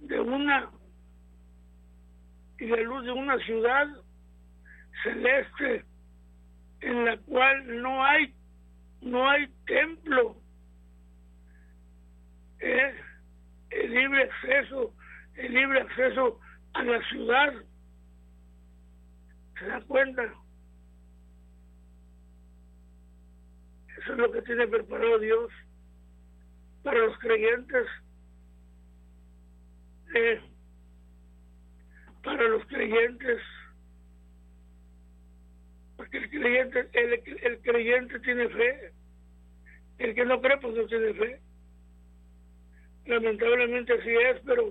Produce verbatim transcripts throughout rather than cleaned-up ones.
de una y la luz de una ciudad celeste en la cual no hay no hay templo, es el libre acceso, el libre acceso a la ciudad. ¿Se da cuenta? Eso es lo que tiene preparado Dios para los creyentes, eh, para los creyentes, porque el creyente, el, el creyente tiene fe, el que no cree pues no tiene fe. Lamentablemente así es, pero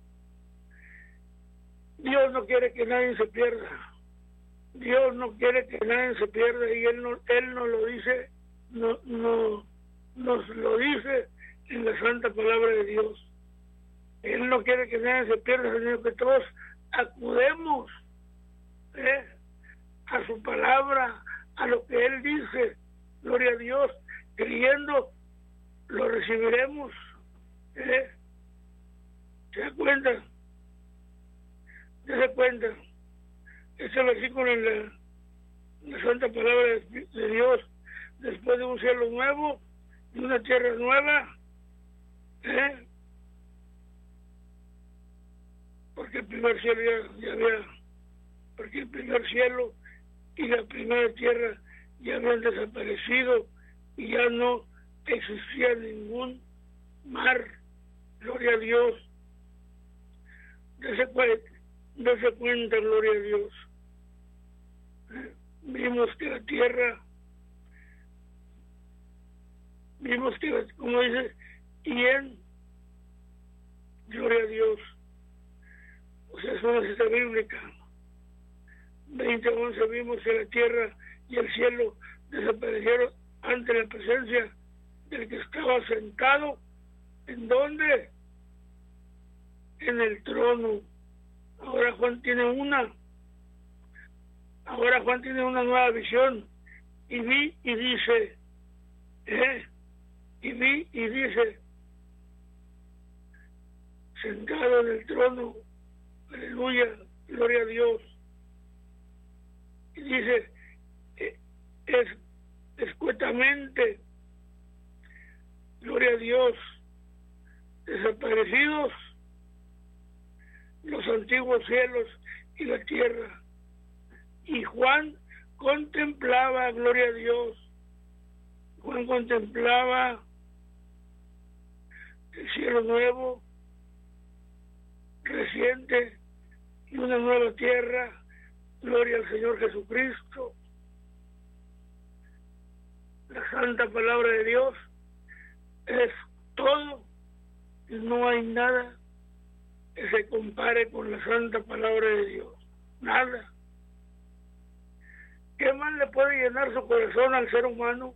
Dios no quiere que nadie se pierda. Dios no quiere que nadie se pierda, y Él no, Él nos lo dice, no, no, nos lo dice en la santa palabra de Dios. Él no quiere que nadie se pierda, sino que todos acudemos ¿eh? a su palabra, a lo que Él dice. Gloria a Dios, creyendo lo recibiremos. ¿eh? ¿Se da cuenta? ¿Se da cuenta? Este versículo en la, en la santa palabra de, de Dios, después de un cielo nuevo y una tierra nueva, ¿eh? porque el primer cielo ya, ya había, porque el primer cielo y la primera tierra ya habían desaparecido y ya no existía ningún mar. Gloria a Dios. Dese cuenta, dese cuenta, gloria a Dios. ¿Eh? Vimos que la tierra, vimos que, como dice, y en, gloria a Dios, o sea, es una cita bíblica. veinte once vimos que la tierra y el cielo desaparecieron ante la presencia del que estaba sentado. ¿En dónde? En el trono. Ahora Juan tiene una, ahora Juan tiene una nueva visión, y vi y dice, ¿eh? y vi y dice, sentado en el trono, aleluya, gloria a Dios, y dice, eh, es escuetamente, gloria a Dios, desaparecidos los antiguos cielos y la tierra. Y Juan contemplaba, gloria a Dios, Juan contemplaba el cielo nuevo, reciente, y una nueva tierra, gloria al Señor Jesucristo. La santa palabra de Dios es todo, y no hay nada que se compare con la santa palabra de Dios. Nada. ¿Qué más le puede llenar su corazón al ser humano?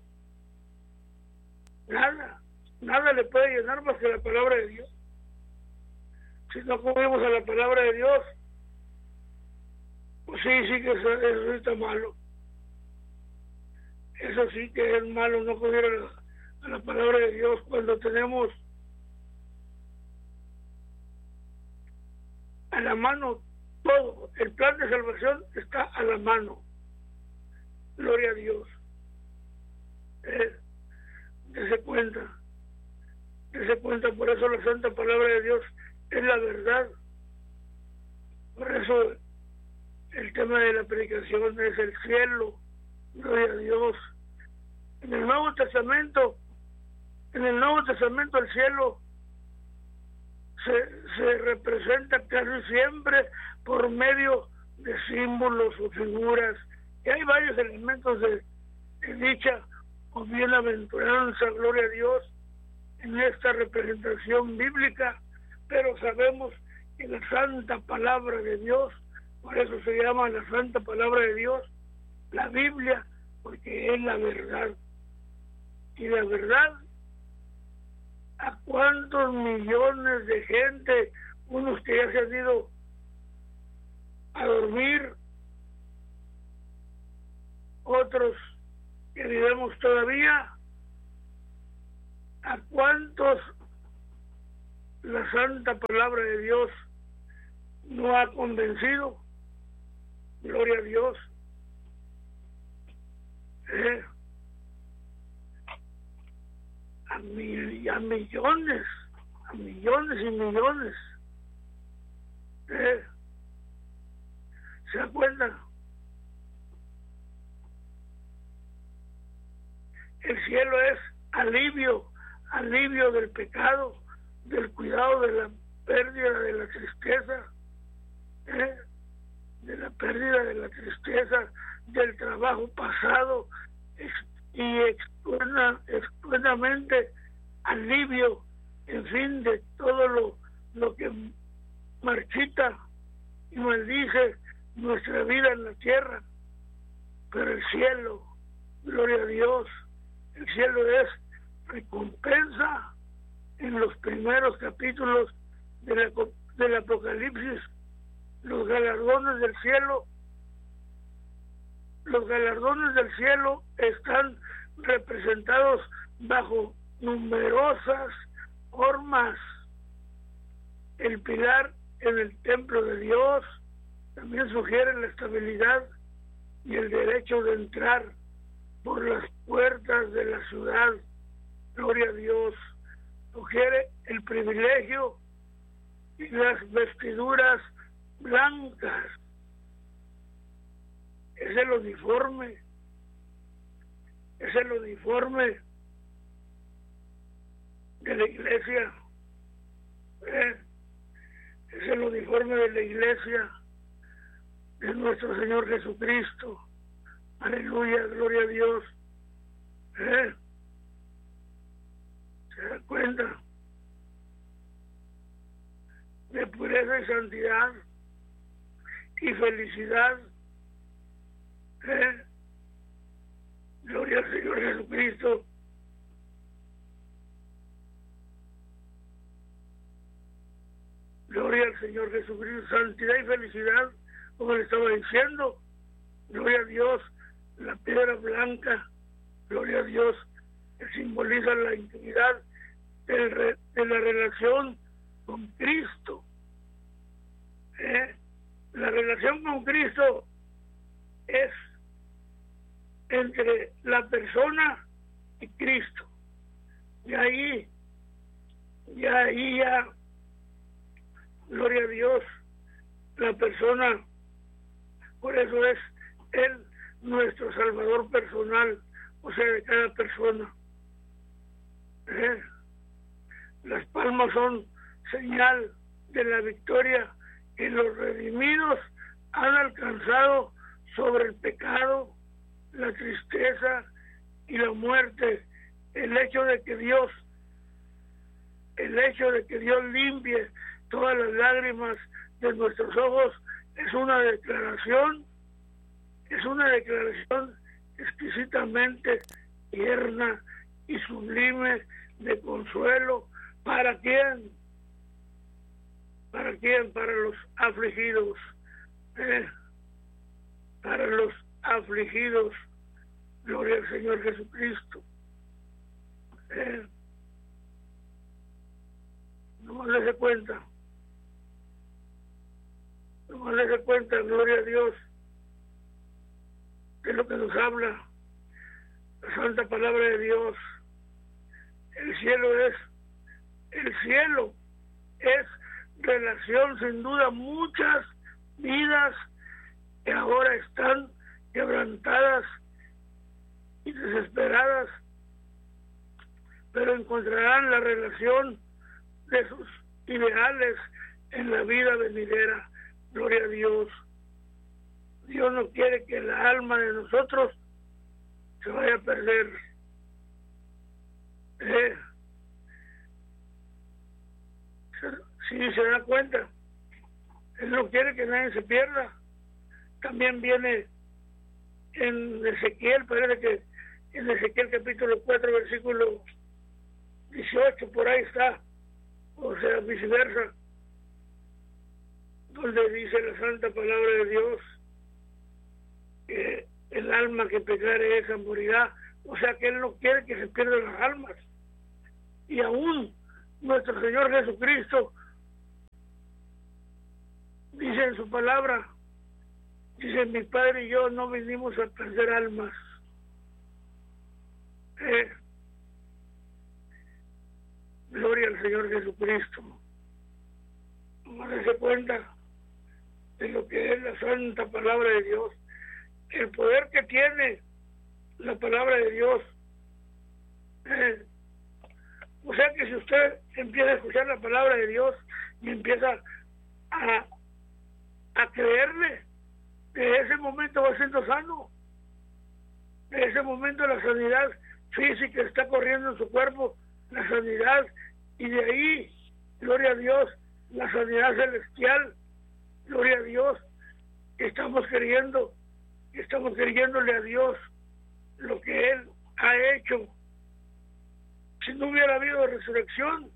Nada. Nada le puede llenar más que la palabra de Dios. Si no acudimos a la palabra de Dios, pues sí, sí que eso, eso está malo. Eso sí que es malo, no acudir a la, a la palabra de Dios cuando tenemos a la mano todo. El plan de salvación está a la mano. Gloria a Dios. Eh, dese cuenta. Dese cuenta, por eso la santa palabra de Dios es la verdad. Por eso el tema de la predicación es el cielo. Gloria a Dios. En el Nuevo Testamento, en el Nuevo Testamento el cielo se, se representa casi siempre por medio de símbolos o figuras. Y hay varios elementos de, de dicha o bienaventuranza, gloria a Dios, en esta representación bíblica, pero sabemos que la santa palabra de Dios, por eso se llama la santa palabra de Dios, la Biblia, porque es la verdad. Y la verdad, ¿a cuántos millones de gente, unos que ya se han ido a dormir, otros que vivimos todavía, a cuántos la santa palabra de Dios no ha convencido, gloria a Dios, eh, a, mi, a millones, a millones y millones, eh, ¿se acuerdan? El cielo es alivio, alivio del pecado, del cuidado de la pérdida de la tristeza, ¿eh? de la pérdida de la tristeza, del trabajo pasado, y externa, externamente alivio, en fin, de todo lo, lo que marchita y maldice nuestra vida en la tierra. Pero el cielo, gloria a Dios, el cielo es recompensa. En los primeros capítulos de la, del Apocalipsis, los galardones del cielo, los galardones del cielo están representados bajo numerosas formas. El pilar en el templo de Dios también sugiere la estabilidad y el derecho de entrar por las puertas de la ciudad. Gloria a Dios. Sugiere el privilegio y las vestiduras blancas. Es el uniforme, es el uniforme de la iglesia, ¿eh? Es el uniforme de la iglesia de nuestro Señor Jesucristo. Aleluya, gloria a Dios. ¿Eh? ¿Se da cuenta? De pureza y santidad y felicidad. ¿Eh? Gloria al Señor Jesucristo. Gloria al Señor Jesucristo. Santidad y felicidad, como le estaba diciendo. Gloria a Dios. La piedra blanca, gloria a Dios, que simboliza la intimidad del re, de la relación con Cristo. ¿Eh? La relación con Cristo es entre la persona y Cristo. Y ahí, y ahí ya, gloria a Dios, la persona, por eso es Él nuestro Salvador personal, o sea, de cada persona. ¿Eh? Las palmas son señal de la victoria que los redimidos han alcanzado sobre el pecado, la tristeza y la muerte. El hecho de que Dios, el hecho de que Dios limpie todas las lágrimas de nuestros ojos es una declaración, es una declaración exquisitamente tierna y sublime de consuelo. ¿Para quién? ¿Para quién? Para los afligidos. ¿Eh? Para los afligidos. Gloria al Señor Jesucristo. ¿Eh? No más les dé cuenta. No más les dé cuenta, gloria a Dios, de lo que nos habla la santa palabra de Dios. El cielo es, el cielo es relación, sin duda, muchas vidas que ahora están quebrantadas y desesperadas, pero encontrarán la relación de sus ideales en la vida venidera. Gloria a Dios. Dios no quiere que la alma de nosotros se vaya a perder. Eh, si se da cuenta, Él no quiere que nadie se pierda. También viene en Ezequiel, parece que en Ezequiel capítulo cuatro, versículo dieciocho, por ahí está, o sea, viceversa, donde dice la santa palabra de Dios que el alma que pecare esa morirá. O sea que Él no quiere que se pierdan las almas. Y aún nuestro Señor Jesucristo dice en su palabra, dice, mi Padre y yo no vinimos a perder almas. Eh, gloria al Señor Jesucristo. Vamos a darse cuenta de lo que es la santa palabra de Dios, el poder que tiene la palabra de Dios. Eh, o sea que si usted empieza a escuchar la palabra de Dios y empieza a, a creerle, de ese momento va siendo sano. De ese momento la sanidad física está corriendo en su cuerpo, la sanidad, y de ahí, gloria a Dios, la sanidad celestial, gloria a Dios, estamos queriendo, estamos creyéndole a Dios lo que Él ha hecho. Si no hubiera habido resurrección,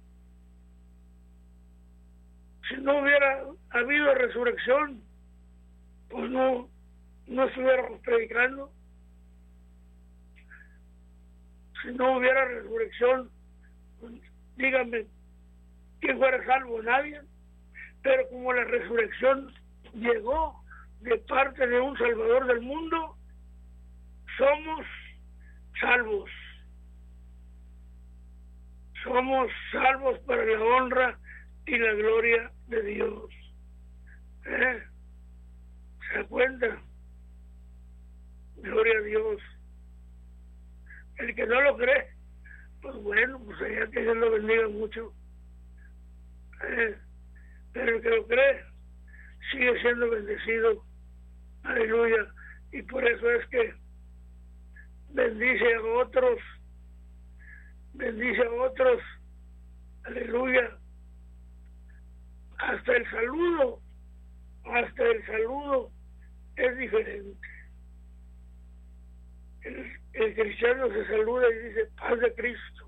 si no hubiera habido resurrección, pues no, no estuviéramos predicando. Si no hubiera resurrección, pues, díganme, ¿quién fuera salvo? Nadie. Pero como la resurrección llegó de parte de un Salvador del mundo, somos salvos. Somos salvos para la honra y la gloria de Dios. ¿Eh? ¿Se da cuenta? Gloria a Dios. El que no lo cree, pues bueno, pues allá que Dios lo bendiga mucho. ¿Eh? Pero el que lo cree sigue siendo bendecido. Aleluya. Y por eso es que bendice a otros, bendice a otros. Aleluya. Hasta el saludo, hasta el saludo es diferente. El, el cristiano se saluda y dice, paz de Cristo.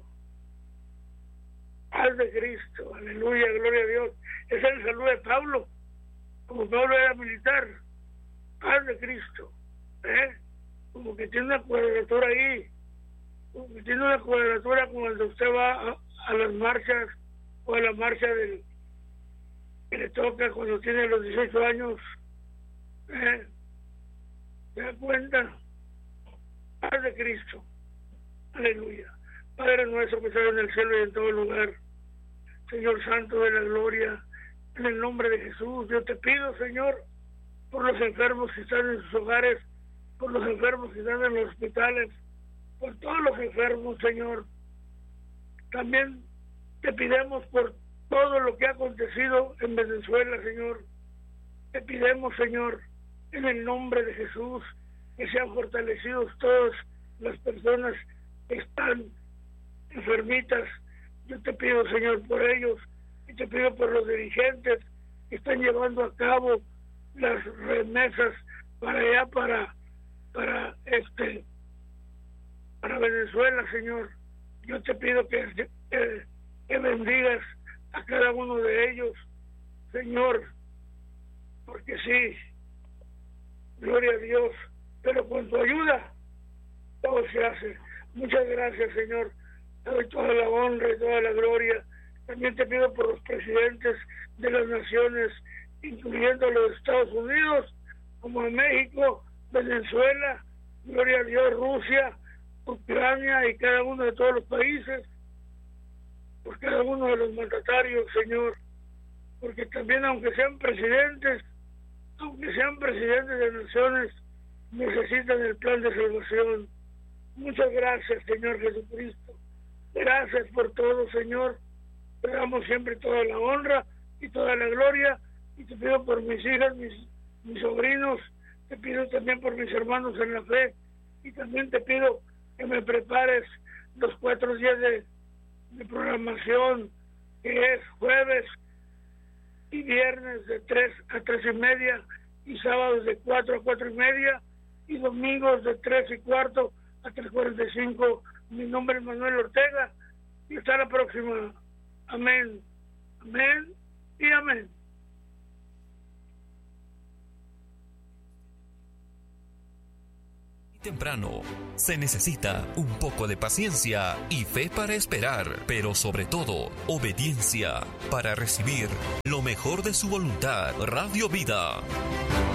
Paz de Cristo. Aleluya, gloria a Dios. Ese es el saludo de Pablo. Como Pablo era militar. Paz de Cristo. ¿Eh? Como que tiene una cuadratura ahí. Como que tiene una cuadratura cuando usted va a, a las marchas o a la marcha del que le toca cuando tiene los dieciocho años. ¿Eh? ¿Se da cuenta? Paz de Cristo. Aleluya. Padre nuestro que estás en el cielo y en todo lugar, Señor Santo de la gloria, en el nombre de Jesús, yo te pido, Señor, por los enfermos que están en sus hogares, por los enfermos que están en los hospitales, por todos los enfermos, Señor. También te pidemos por todo lo que ha acontecido en Venezuela, Señor. Te pidemos, Señor, en el nombre de Jesús, que sean fortalecidos todas las personas que están enfermitas. Yo te pido, Señor, por ellos, y te pido por los dirigentes que están llevando a cabo las remesas para allá, para, para este, para Venezuela, Señor. Yo te pido que, que, que bendigas a cada uno de ellos, Señor, porque sí, gloria a Dios, pero con tu ayuda todo se hace. Muchas gracias, Señor. Te doy toda la honra y toda la gloria. También te pido por los presidentes de las naciones, incluyendo los Estados Unidos, como México, Venezuela, gloria a Dios, Rusia, Ucrania y cada uno de todos los países, por cada uno de los mandatarios, Señor, porque también aunque sean presidentes, aunque sean presidentes de naciones, necesitan el plan de salvación. Muchas gracias, Señor Jesucristo. Gracias por todo, Señor. Te damos siempre toda la honra y toda la gloria. Y te pido por mis hijas, mis, mis sobrinos. Te pido también por mis hermanos en la fe. Y también te pido que me prepares los cuatro días de, de programación, que es jueves y viernes de tres a tres y media, y sábados de cuatro a cuatro y media, y domingos de tres y cuarto a tres cuarenta y cinco. Mi nombre es Manuel Ortega y hasta la próxima. Amén, amén y amén. Temprano. Se necesita un poco de paciencia y fe para esperar, pero sobre todo, obediencia para recibir lo mejor de su voluntad. Radio Vida.